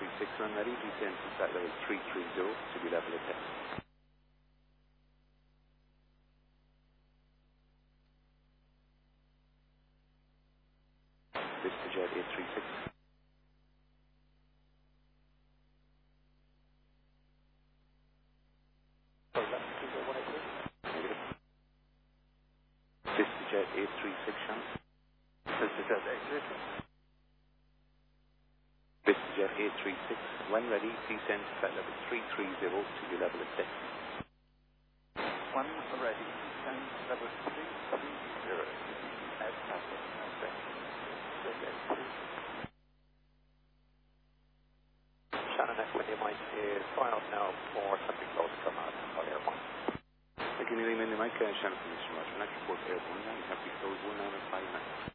36, run ready, descend to flight level 330 to be level at 10. VistaJet 836. Negative. VistaJet 836, Sean. VistaJet 836. VistaJet 836, when ready, descend to flight level 330 to be level at 10. When ready, descend level 330 at level at 10. Shannon F, when you might fly out now for something close to come out on Air 1. Can you name in the mic, Shannon from Mr. Roger? Next report Air 1, happy close 1959.